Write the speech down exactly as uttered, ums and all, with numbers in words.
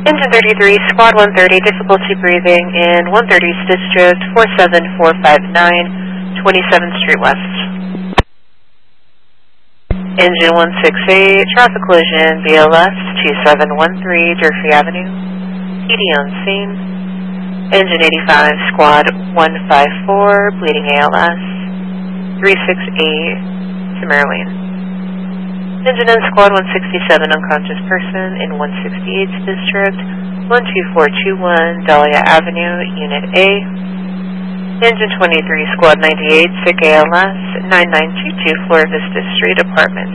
Engine thirty-three, Squad one thirty, difficulty breathing in one thirtieth District, four seven four five nine, twenty-seventh Street West. Engine one sixty-eight, traffic collision, B L S two seven one three, Durfee Avenue, P D on scene. Engine eighty-five, Squad one fifty-four, bleeding A L S, three six eight, Summerlin. Engine in Squad one sixty-seven, unconscious person in one sixty-eighth District, one two four two one, Dahlia Avenue, Unit A. Engine twenty-three, Squad ninety-eight, sick A L S, nine nine two two, Flora Vista Street, Apartment